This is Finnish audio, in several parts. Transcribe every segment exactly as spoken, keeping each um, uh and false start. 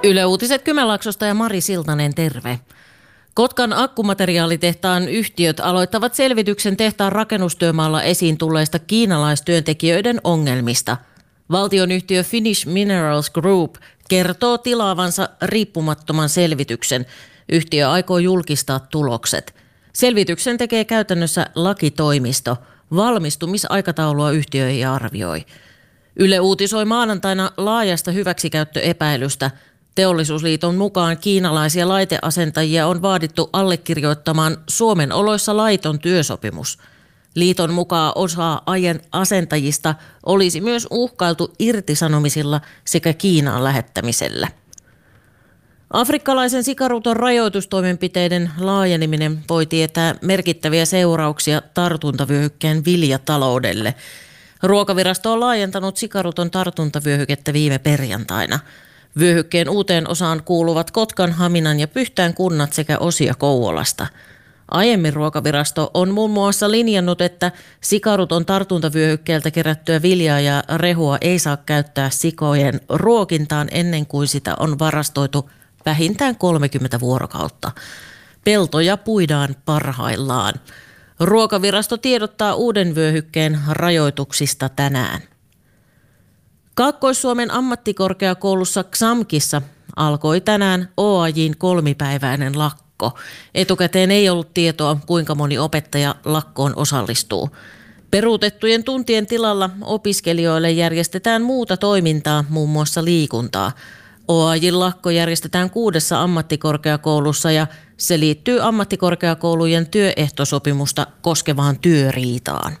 Yle Uutiset Kymenlaaksosta ja Mari Siltanen, terve. Kotkan akkumateriaalitehtaan yhtiöt aloittavat selvityksen tehtaan rakennustyömaalla esiin tulleista kiinalaistyöntekijöiden ongelmista. Valtionyhtiö Finnish Minerals Group kertoo tilaavansa riippumattoman selvityksen. Yhtiö aikoo julkistaa tulokset. Selvityksen tekee käytännössä lakitoimisto. Valmistumisaikataulua yhtiö ei arvioi. Yle uutisoi maanantaina laajasta hyväksikäyttöepäilystä. Teollisuusliiton mukaan kiinalaisia laiteasentajia on vaadittu allekirjoittamaan Suomen oloissa laiton työsopimus. Liiton mukaan osa ajan asentajista olisi myös uhkailtu irtisanomisilla sekä Kiinaan lähettämisellä. Afrikkalaisen sikaruton rajoitustoimenpiteiden laajeneminen voi tietää merkittäviä seurauksia tartuntavyöhykkeen viljataloudelle. Ruokavirasto on laajentanut sikaruton tartuntavyöhykettä viime perjantaina. Vyöhykkeen uuteen osaan kuuluvat Kotkan, Haminan ja Pyhtään kunnat sekä osia Kouvolasta. Aiemmin Ruokavirasto on muun muassa linjannut, että sikaruton tartuntavyöhykkeeltä kerättyä viljaa ja rehua ei saa käyttää sikojen ruokintaan ennen kuin sitä on varastoitu vähintään kolmekymmentä vuorokautta. Peltoja puidaan parhaillaan. Ruokavirasto tiedottaa uuden vyöhykkeen rajoituksista tänään. Kaakkois-Suomen ammattikorkeakoulussa X A M Kissa alkoi tänään O A J:n kolmipäiväinen lakko. Etukäteen ei ollut tietoa, kuinka moni opettaja lakkoon osallistuu. Peruutettujen tuntien tilalla opiskelijoille järjestetään muuta toimintaa, muun muassa liikuntaa. O A J:n lakko järjestetään kuudessa ammattikorkeakoulussa ja se liittyy ammattikorkeakoulujen työehtosopimusta koskevaan työriitaan.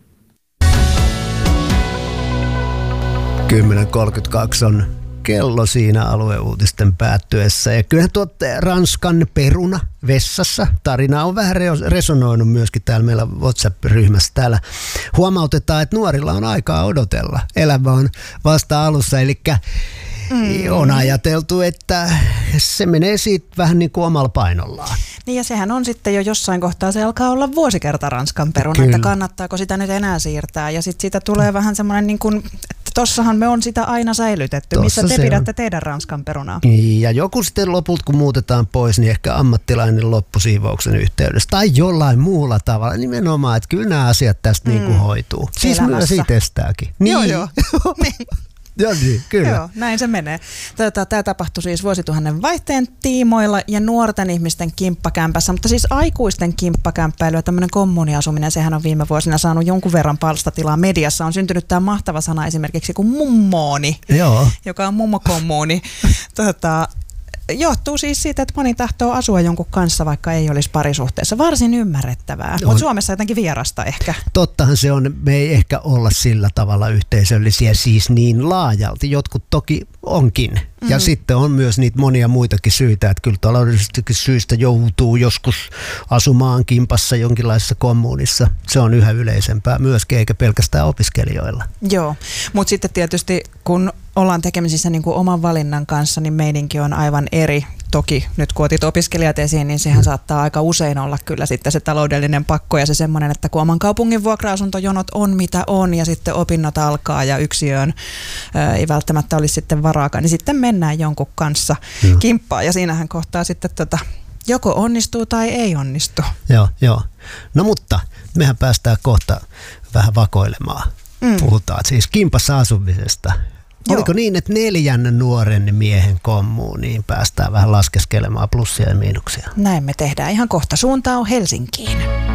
kymmenen kolmekymmentäkaksi on kello siinä alueuutisten päättyessä. Ja kyllähän tuo Ranskan peruna vessassa tarina on vähän resonoinut myöskin täällä meillä WhatsApp-ryhmässä. Täällä huomautetaan, että nuorilla on aikaa odotella. Elämä on vasta alussa, eli mm. on ajateltu, että se menee siitä vähän niin kuin omalla painollaan. Niin ja sehän on sitten jo jossain kohtaa, se alkaa olla vuosikerta Ranskan peruna, Kyllä. että kannattaako sitä nyt enää siirtää. Ja sitten siitä tulee vähän semmoinen niin kuin, että tossahan me on sitä aina säilytetty. Tossa missä te pidätte on. Teidän Ranskan perunaa? Ja joku sitten lopulta, kun muutetaan pois, niin ehkä ammattilainen loppusiivouksen yhteydessä. Tai jollain muulla tavalla. Nimenomaan, että kyllä nämä asiat tästä mm. niin kuin hoituu. Siis myös itestääkin. Niin. Joo, joo. Joo, niin, kyllä. Joo, näin se menee. Tätä, tämä tapahtui siis vuosituhannen vaihteen tiimoilla ja nuorten ihmisten kimppakämpässä, mutta siis aikuisten kimppakämppäily ja tämmöinen kommuniasuminen, sehän on viime vuosina saanut jonkun verran palstatilaa mediassa. On syntynyt tämä mahtava sana esimerkiksi kuin mummooni, Joo. joka on mummokommuuni. tota, Johtuu siis siitä, että moni tahtoo asua jonkun kanssa, vaikka ei olisi parisuhteessa. Varsin ymmärrettävää, mutta Suomessa jotenkin vierasta ehkä. Tottahan se on. Me ei ehkä olla sillä tavalla yhteisöllisiä siis niin laajalti. Jotkut toki onkin. Mm-hmm. Ja sitten on myös niitä monia muitakin syitä, että kyllä taloudellisestikin syistä joutuu joskus asumaan kimpassa jonkinlaisessa kommunissa. Se on yhä yleisempää myöskin, eikä pelkästään opiskelijoilla. Joo, mutta sitten tietysti kun ollaan tekemisissä niin kuin oman valinnan kanssa, niin meininki on aivan eri. Toki nyt kun otit opiskelijat esiin, niin sehän saattaa aika usein olla kyllä sitten se taloudellinen pakko ja se semmoinen, että kun oman kaupungin vuokra-asuntojonot on mitä on ja sitten opinnot alkaa ja yksiöön ää, ei välttämättä olisi sitten varaakaan, niin sitten mennään jonkun kanssa Joo. kimppaan ja siinähän kohtaa sitten tota, joko onnistuu tai ei onnistu. Joo, joo. No mutta mehän päästään kohta vähän vakoilemaan. Mm. Puhutaan siis kimpassa asumisesta. Joo. Oliko niin, että neljän nuoren miehen kommuuniin päästään vähän laskeskelemaan plussia ja miinuksia? Näin me tehdään. Ihan kohta suuntaa on Helsinkiin.